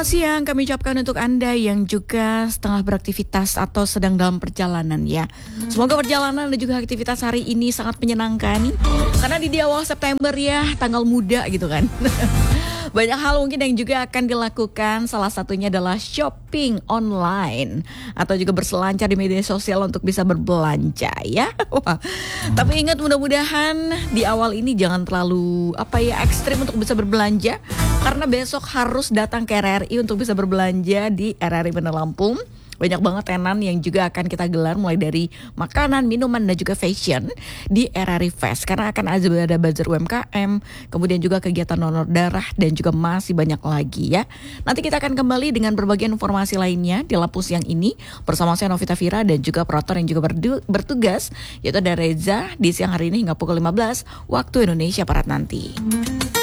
Selamat siang, kami ucapkan untuk Anda yang juga setengah beraktivitas atau sedang dalam perjalanan ya. Semoga perjalanan dan juga aktivitas hari ini sangat menyenangkan. Karena di awal September ya, tanggal muda gitu kan. Banyak hal mungkin yang juga akan dilakukan, salah satunya adalah shopping online atau juga berselancar di media sosial untuk bisa berbelanja ya. Wah. Tapi ingat, mudah-mudahan di awal ini jangan terlalu ekstrim untuk bisa berbelanja, karena besok harus datang ke RRI untuk bisa berbelanja di RRI Bandar Lampung. Banyak banget tenan yang juga akan kita gelar, mulai dari makanan, minuman, dan juga fashion di RRI Fest. Karena akan ada bazar UMKM, kemudian juga kegiatan donor darah, dan juga masih banyak lagi ya. Nanti kita akan kembali dengan berbagai informasi lainnya di Lapu Siang ini bersama saya Novita Vira dan juga operator yang juga bertugas, yaitu ada Reza di siang hari ini hingga pukul 15 waktu Indonesia Barat nanti.